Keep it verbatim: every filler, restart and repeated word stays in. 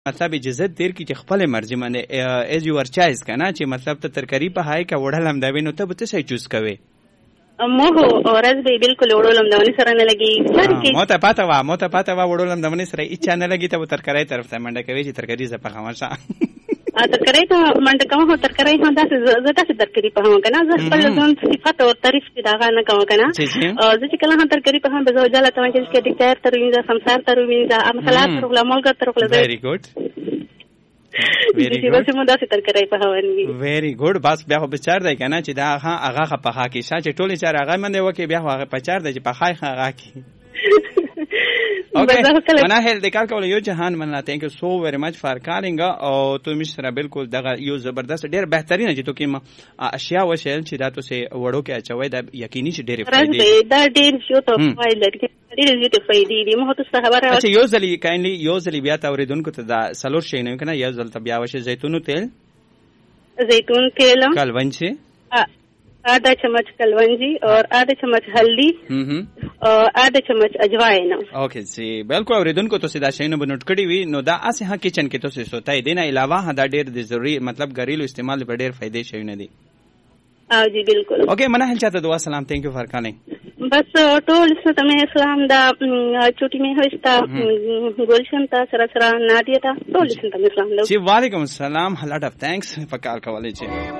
مطلب اجازه دیر کی چې خپل مرزي باندې از یور چایس کنه چې مطلب ته ترکاری په هاي کا وړل هم دا وینو ته به څه چوز کوي مو اورز به بالکل وړولم دا ونی سره نه لګي مو ته پاته وا مو ته پاته وا وړولم دا ونی سره اچ نه لګي ته ترکاری طرف ته منډه کوي چې ترکاری ز په خامشه ا ترکاری ته منډه کوم ترکاری هم دا زړه ته ترکاری په هم کنه زه خپل ځون صفات او تعریف دې دا نه کوم کنه او زه چې کله هم ترکاری په هم به زو جاله ته چې کې ډیکټر تر وینځه سمسار تر وینځه امثلات تر مولګر تر خپل ویری ګډ ویری ګډ مو دا ترکاری په هواني ویری ګډ بس بیا خو بچار دی کنه چې دا هغه په خا کې شاته ټوله چار هغه منده وکي بیا هغه پچار دی چې په خای هغه کې اوکے انا هل د کار کول یو جهان مننه تھینک یو سو ویری مچ فار کالینګ او تو مشره بالکل دغه یو زبردست ډیر بهترینه چې تو کې اشیاء وشل چې دا تو سه وړو کې اچوي دا یقیني چې ډیر فائدې دا ډیر شو ته فایل لري ډیر یو ته فائدې دي مو ته خبره اچھا یو ځلی کاینلی یو ځلی بیا تا اوریدونکو ته دا سلور شي نه کنه یو ځل ته بیا وشه زيتون تیل زيتون تیل کلونجی आधा चम्मच कलवंजी और आधा चम्मच हल्दी और आधा चम्मच अजवाइन ओके जी बिल्कुल اوریدونکو ته سیدا شینو بنوټ کړی وی نو دا اسه ها کچن کې ته سوتای دینه علاوه دا ډیر د ضروري مطلب غریلو استعمال په ډیر فائدې شوی نه دي او جی بالکل اوکے منه هل چاته دعا سلام تھینک یو فار کالینگ بس ټول څه تمه اسلام دا چوټی می هستا ګلشن تا سره سره نادیه تا ټول څه تمه اسلام جی وعلیکم السلام هلاټ اف تھینکس فکر کولای چی